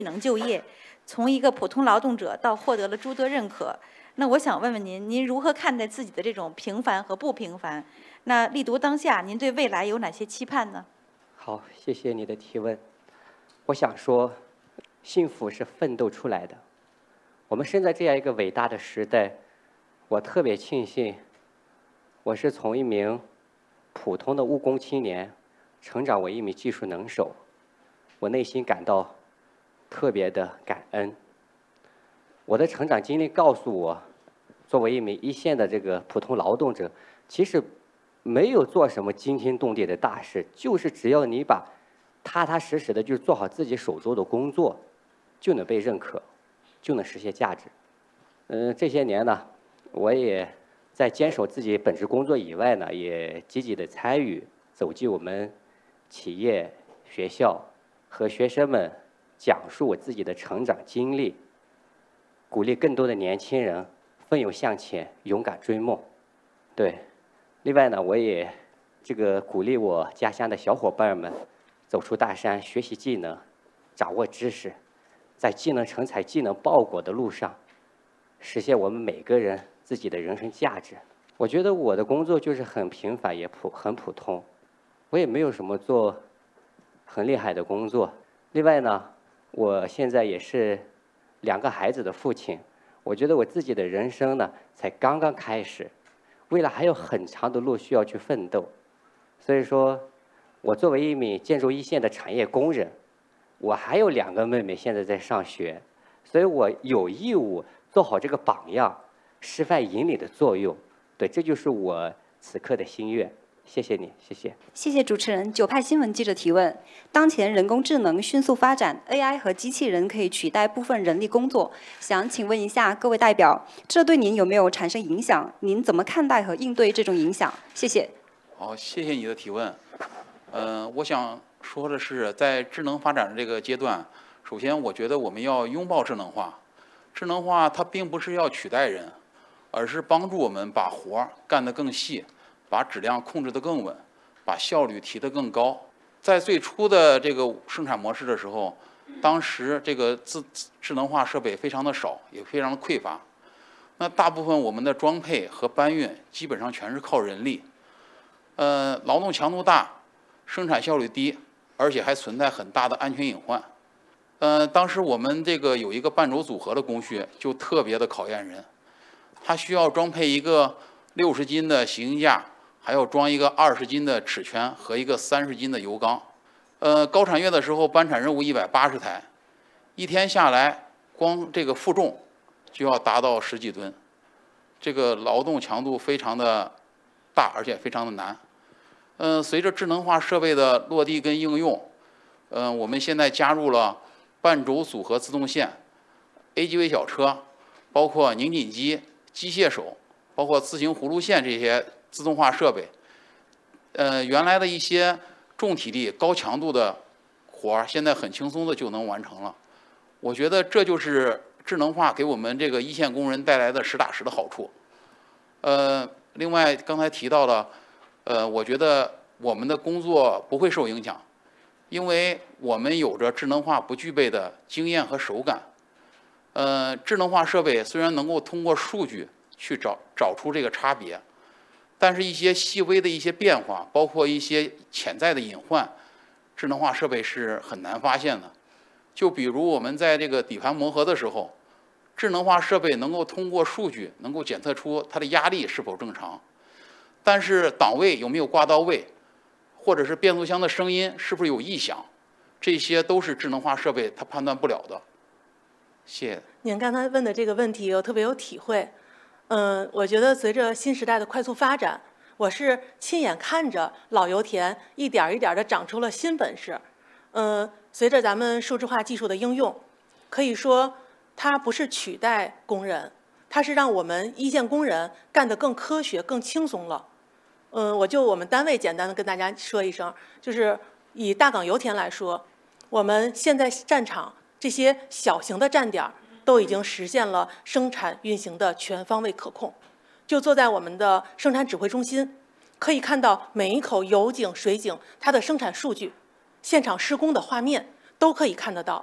能就业，从一个普通劳动者到获得了诸多认可。那我想问问您，您如何看待自己的这种平凡和不平凡？那立读当下，您对未来有哪些期盼呢？ 好，谢谢你的提问。我想说，幸福是奋斗出来的。我们生在这样一个伟大的时代，我特别庆幸，我是从一名普通的务工青年，成长为一名技术能手，我内心感到特别的感恩。我的成长经历告诉我，作为一名一线的这个普通劳动者，其实没有做什么惊天动地的大事，就是只要你把踏踏实实的就做好自己手中的工作，就能被认可，就能实现价值。这些年呢，我也在坚守自己本职工作以外呢，也积极的参与，走进我们企业、学校，和学生们讲述我自己的成长经历，鼓励更多的年轻人奋勇向前，勇敢追梦。对，另外呢，我也鼓励我家乡的小伙伴们走出大山，学习技能，掌握知识，在技能成才、技能报国的路上，实现我们每个人自己的人生价值。我觉得我的工作就是很平凡，也很普通，我也没有什么做很厉害的工作。另外呢，我现在也是2个孩子的父亲，我觉得我自己的人生呢才刚刚开始，未来还有很长的路需要去奋斗。所以说，我作为一名建筑一线的产业工人，我还有2个妹妹现在在上学，所以我有义务做好这个榜样、示范引领的作用。对，这就是我此刻的心愿。谢谢你，谢谢。 谢谢主持人。9派新闻记者提问：当前人工智能迅速发展 ，AI 和机器人可以取代部分人力工作，想请问一下各位代表，这对您有没有产生影响？您怎么看待和应对这种影响？谢谢。 好，谢谢你的提问。我想说的是，在智能发展的这个阶段，首先我觉得我们要拥抱智能化。智能化它并不是要取代人，而是帮助我们把活儿干得更细，把质量控制得更稳，把效率提得更高。在最初的这个生产模式的时候，当时这个智能化设备非常的少，也非常的匮乏。那大部分我们的装配和搬运基本上全是靠人力，劳动强度大，生产效率低，而且还存在很大的安全隐患。当时我们这个有一个半轴组合的工序就特别的考验人，它需要装配一个60斤的行星架，还要装一个20斤的齿圈和一个30斤的油缸。高产月的时候，班产任务180台，一天下来，光这个负重就要达到10几吨，这个劳动强度非常的大，而且非常的难。随着智能化设备的落地跟应用，我们现在加入了半轴组合自动线、AGV 小车，包括拧紧机、机械手，包括自行葫芦线这些自动化设备。原来的一些重体力、高强度的活儿，现在很轻松的就能完成了。我觉得这就是智能化给我们这个一线工人带来的实打实的好处。另外刚才提到了，我觉得我们的工作不会受影响，因为我们有着智能化不具备的经验和手感。智能化设备虽然能够通过数据去找出这个差别，但是一些细微的一些变化，包括一些潜在的隐患，智能化设备是很难发现的。就比如我们在这个底盘磨合的时候，智能化设备能够通过数据能够检测出它的压力是否正常，但是档位有没有挂到位，或者是变速箱的声音是不是有异响，这些都是智能化设备它判断不了的。谢谢。 您刚才问的这个问题，我特别有体会。我觉得随着新时代的快速发展，我是亲眼看着老油田一点一点的长出了新本事。随着咱们数字化技术的应用，可以说它不是取代工人，它是让我们一线工人干得更科学、更轻松了。我就我们单位简单的跟大家说一声，就是以大港油田来说，我们现在战场这些小型的站点都已经实现了生产运行的全方位可控。就坐在我们的生产指挥中心，可以看到每一口油井、水井它的生产数据，现场施工的画面都可以看得到。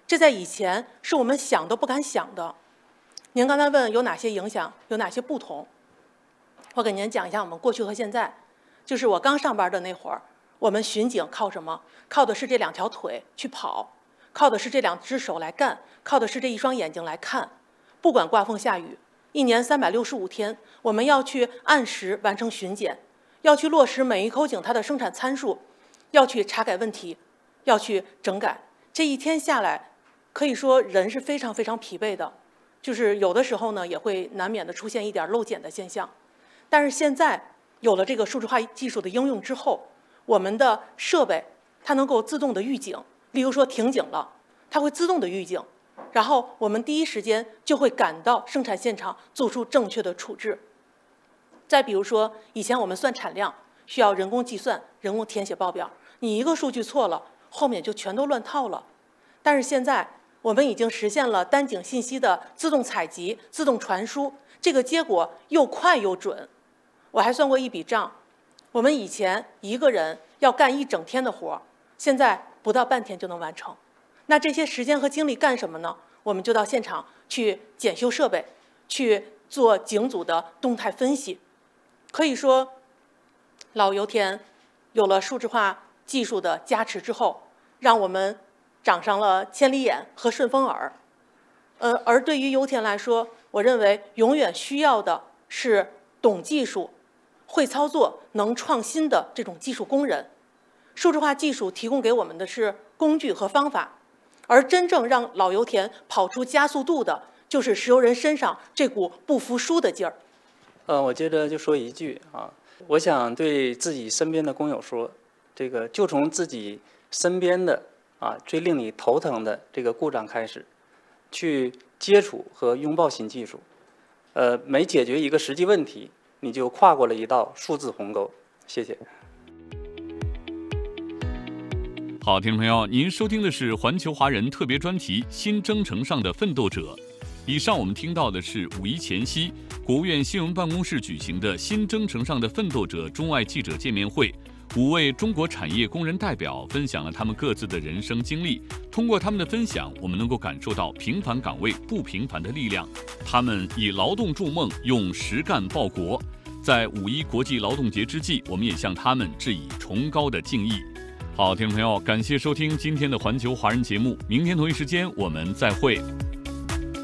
这在以前是我们想都不敢想的。您刚才问有哪些影响，有哪些不同，我给您讲一下我们过去和现在。就是我刚上班的那会儿，我们巡警靠什么？靠的是这2条腿去跑，靠的是这2只手来干，靠的是这1双眼睛来看。不管刮风下雨，1年365天，我们要去按时完成巡检，要去落实每一口井它的生产参数，要去查改问题，要去整改。这一天下来，可以说人是非常非常疲惫的，就是有的时候呢，也会难免的出现一点漏检的现象。但是现在有了这个数字化技术的应用之后，我们的设备它能够自动的预警，例如说停井了，它会自动的预警，然后我们第一时间就会赶到生产现场做出正确的处置。再比如说，以前我们算产量需要人工计算、人工填写报表，你一个数据错了，后面就全都乱套了。但是现在我们已经实现了单井信息的自动采集、自动传输，这个结果又快又准。我还算过一笔账，我们以前一个人要干1整天的活，现在不到半天就能完成。那这些时间和精力干什么呢？我们就到现场去检修设备，去做井组的动态分析。可以说，老油田有了数字化技术的加持之后，让我们长上了千里眼和顺风耳。而对于油田来说，我认为永远需要的是懂技术、会操作、能创新的这种技术工人。数字化技术提供给我们的是工具和方法，而真正让老油田跑出加速度的，就是石油人身上这股不服输的劲儿。 我接着就说一句啊，我想对自己身边的工友说，这个就从自己身边的最令你头疼的这个故障开始，去接触和拥抱新技术。每解决一个实际问题，你就跨过了一道数字鸿沟。谢谢。 好，听众朋友，您收听的是环球华人特别专题《新征程上的奋斗者》。以上我们听到的是5一前夕，国务院新闻办公室举行的新征程上的奋斗者中外记者见面会。5位中国产业工人代表分享了他们各自的人生经历，通过他们的分享，我们能够感受到平凡岗位不平凡的力量。他们以劳动筑梦，用实干报国。在5一国际劳动节之际，我们也向他们致以崇高的敬意。好，听众朋友，感谢收听今天的环球华人节目，明天同一时间我们再会。